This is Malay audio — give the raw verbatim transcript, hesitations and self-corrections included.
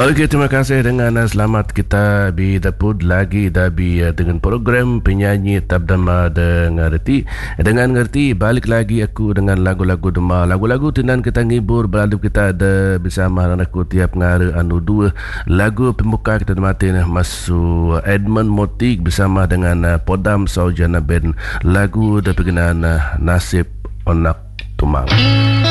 Okey, terima kasih dengan uh, selamat kita bi dapur lagi dah bi uh, dengan program penyanyi tabdama dengan reti dengan ngerti balik lagi aku dengan lagu-lagu dema lagu-lagu tenan kita ngibur beradu kita ada bersama dengan aku tiap ngara anu dua lagu pembuka kita mati masuk Edmund Motik bersama dengan uh, Podam Saujana Band lagu da perkenaan uh, Nasib Onak Tumang.